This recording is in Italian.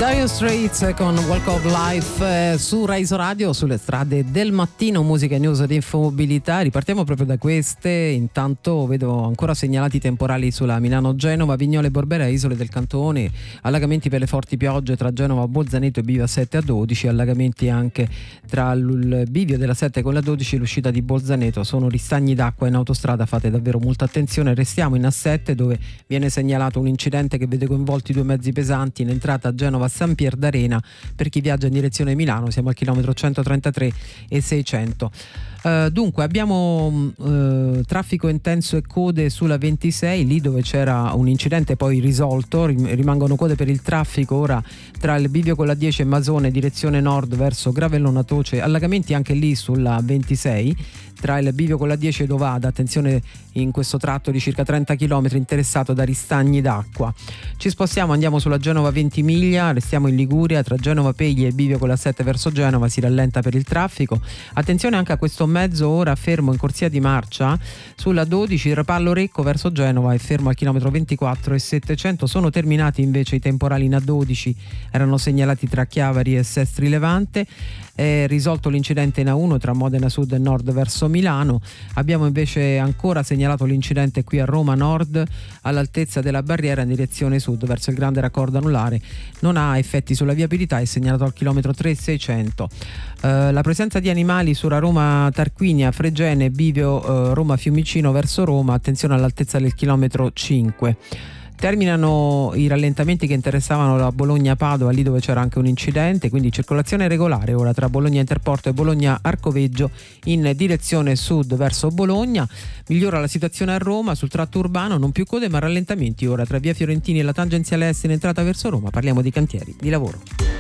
Dire Straits con Walk of Life su Rise Radio, sulle strade del mattino, musica, news ed infomobilità. Ripartiamo proprio da queste. Intanto vedo ancora segnalati temporali sulla Milano-Genova, Vignole, Borbera, Isole del Cantone, allagamenti per le forti piogge tra Genova, Bolzaneto e Bivio a 7 a 12, allagamenti anche tra il bivio della 7 con la 12 e l'uscita di Bolzaneto. Sono ristagni d'acqua in autostrada, fate davvero molta attenzione. Restiamo in A7 dove viene segnalato un incidente che vede coinvolti due mezzi pesanti in entrata a Genova San Pier d'Arena. Per chi viaggia in direzione Milano siamo al chilometro 133 e 600. Dunque abbiamo traffico intenso e code sulla 26, lì dove c'era un incidente poi risolto, rimangono code per il traffico ora tra il bivio con la 10 e Masone direzione nord verso Gravellona Toce, allagamenti anche lì sulla 26 tra il bivio con la 10 e Dovada, attenzione in questo tratto di circa 30 km interessato da ristagni d'acqua. Ci spostiamo, andiamo sulla Genova Ventimiglia, restiamo in Liguria, tra Genova Pegli e bivio con la 7 verso Genova si rallenta per il traffico. Attenzione anche a questo mezzo ora fermo in corsia di marcia sulla 12 Rapallo Recco verso Genova, è fermo al chilometro 24 e 700. Sono terminati invece i temporali in A12, erano segnalati tra Chiavari e Sestri Levante. È risolto l'incidente in A1 tra Modena Sud e Nord verso Milano. Abbiamo invece ancora segnalato l'incidente qui a Roma Nord all'altezza della barriera in direzione sud verso il grande raccordo anulare, non ha effetti sulla viabilità, è segnalato al chilometro 3600. La presenza di animali sulla Roma Tarquinia Fregene bivio Roma Fiumicino verso Roma, attenzione all'altezza del chilometro 5. Terminano i rallentamenti che interessavano la Bologna-Padova, lì dove c'era anche un incidente, quindi circolazione regolare ora tra Bologna Interporto e Bologna Arcoveggio in direzione sud verso Bologna. Migliora la situazione a Roma sul tratto urbano, non più code ma rallentamenti ora tra via Fiorentini e la tangenziale est in entrata verso Roma. Parliamo di cantieri di lavoro.